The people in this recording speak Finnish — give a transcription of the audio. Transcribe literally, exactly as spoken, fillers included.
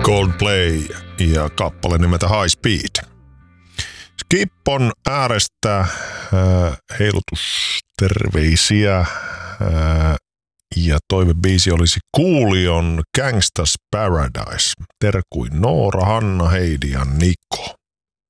Coldplay ja kappale nimeltä High Speed. Skippon äärestä äh, heilutusterveisiä äh, ja toivebiisi olisi Kuulion Gangsta's Paradise. Terkuin Noora, Hanna, Heidi ja Niko.